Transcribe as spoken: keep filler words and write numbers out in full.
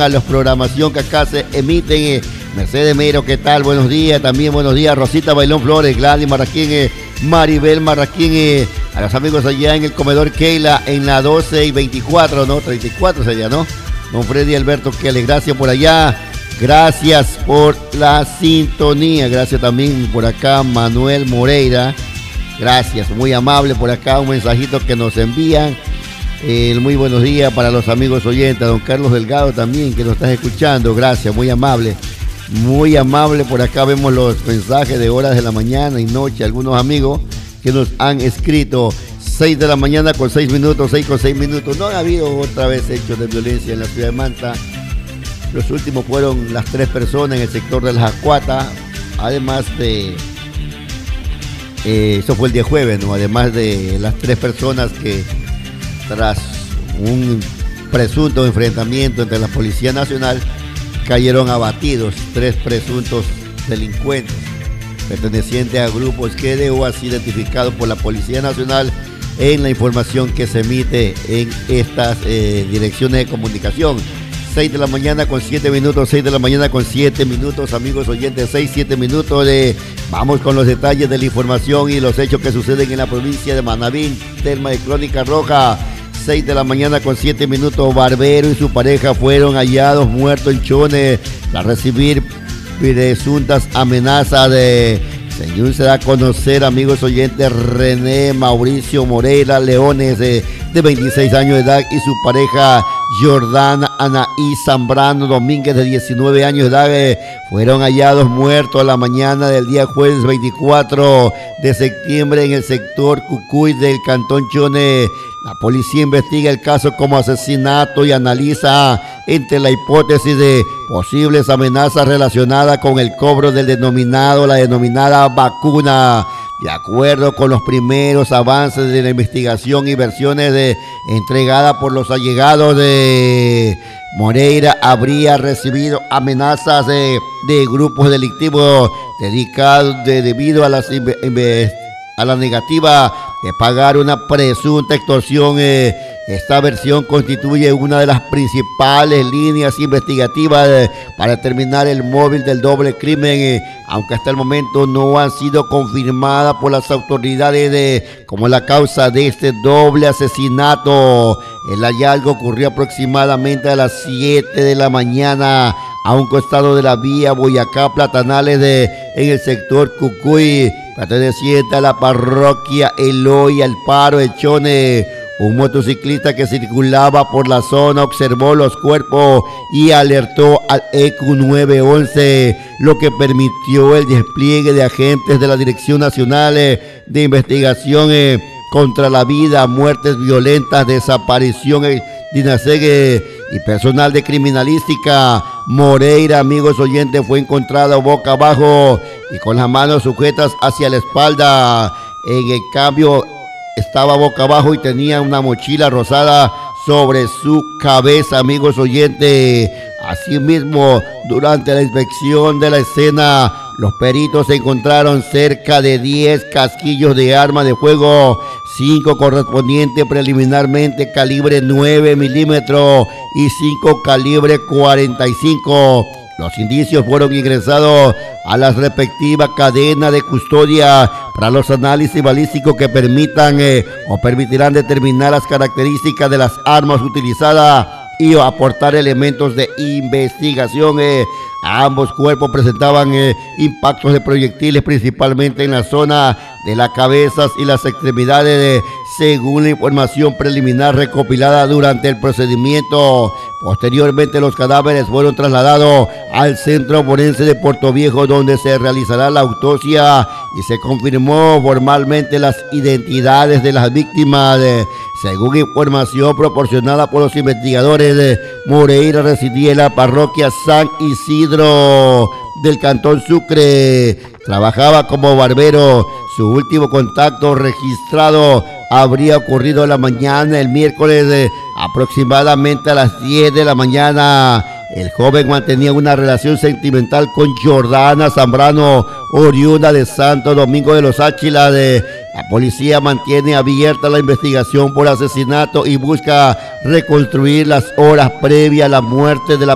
a la programación que acá se emiten. Eh, Mercedes Mero, ¿qué tal? Buenos días. También buenos días Rosita Bailón Flores, Gladys Marraquín, eh, Maribel Marraquín, eh, a los amigos allá en el comedor Keila en la doce y veinticuatro, ¿no? treinta y cuatro sería, ¿no? Don Freddy Alberto Keller, gracias por allá. Gracias por la sintonía. Gracias también por acá Manuel Moreira. Gracias, muy amable por acá. Un mensajito que nos envían. Eh, muy buenos días para los amigos oyentes. Don Carlos Delgado también, que nos estás escuchando. Gracias, muy amable. Muy amable. Por acá vemos los mensajes de horas de la mañana y noche. Algunos amigos que nos han escrito. seis de la mañana con seis minutos, seis con seis minutos. No ha habido otra vez hechos de violencia en la ciudad de Manta. Los últimos fueron las tres personas en el sector de las Acuatas. Además de... Eh, eso fue el día jueves, ¿no? Además de las tres personas que tras un presunto enfrentamiento entre la Policía Nacional cayeron abatidos. Tres presuntos delincuentes pertenecientes a grupos que dejó así identificados por la Policía Nacional en la información que se emite en estas eh, direcciones de comunicación. seis de la mañana con siete minutos, seis de la mañana con siete minutos, amigos oyentes, seis, siete minutos. De, vamos con los detalles de la información y los hechos que suceden en la provincia de Manabí, tema de Crónica Roja. seis de la mañana con siete minutos, Barbero y su pareja fueron hallados muertos en Chone tras recibir presuntas amenazas de... Según se da a conocer, amigos oyentes, René Mauricio Moreira Leones, de, de veintiséis años de edad, y su pareja Jordana Anaí Zambrano Domínguez, de diecinueve años de edad, eh, fueron hallados muertos a la mañana del día jueves veinticuatro de septiembre en el sector Cucuy del Cantón Chone. La policía investiga el caso como asesinato y analiza entre la hipótesis de posibles amenazas relacionadas con el cobro del denominado, la denominada vacuna. De acuerdo con los primeros avances de la investigación y versiones de, entregadas por los allegados de Moreira, habría recibido amenazas de, de grupos delictivos dedicados de, debido a, las, a la negativa de pagar una presunta extorsión. Eh, esta versión constituye una de las principales líneas investigativas eh, para determinar el móvil del doble crimen, eh, aunque hasta el momento no han sido confirmadas por las autoridades de, como la causa de este doble asesinato. El hallazgo ocurrió aproximadamente a las siete de la mañana a un costado de la vía Boyacá Platanales de, en el sector Cucuy, perteneciente a la parroquia Eloy Alparo de Chone. Un motociclista que circulaba por la zona observó los cuerpos y alertó al E Q nueve once, lo que permitió el despliegue de agentes de la Dirección Nacional de Investigación contra la Vida, Muertes Violentas, Desaparición, Dinasegue y personal de criminalística. Moreira, amigos oyentes, fue encontrado boca abajo y con las manos sujetas hacia la espalda. En el cambio, estaba boca abajo y tenía una mochila rosada sobre su cabeza, amigos oyentes. Asimismo, durante la inspección de la escena, los peritos encontraron cerca de diez casquillos de arma de fuego, cinco correspondientes preliminarmente calibre nueve milímetros y cinco calibre cuarenta y cinco. Los indicios fueron ingresados a las respectivas cadenas de custodia para los análisis balísticos que permitan eh, o permitirán determinar las características de las armas utilizadas y aportar elementos de investigación. Eh. Ambos cuerpos presentaban eh, impactos de proyectiles principalmente en la zona de las cabezas y las extremidades, de, según la información preliminar recopilada durante el procedimiento. Posteriormente, los cadáveres fueron trasladados al Centro Forense de Puerto Viejo, donde se realizará la autopsia y se confirmó formalmente las identidades de las víctimas. De, según información proporcionada por los investigadores, de Moreira residía en la parroquia San Isidro del Cantón Sucre. Trabajaba como barbero. Su último contacto registrado habría ocurrido la mañana el miércoles de aproximadamente a las diez de la mañana. El joven mantenía una relación sentimental con Jordana Zambrano, oriunda de Santo Domingo de los Áchilas. De, la policía mantiene abierta la investigación por asesinato y busca reconstruir las horas previas a la muerte de la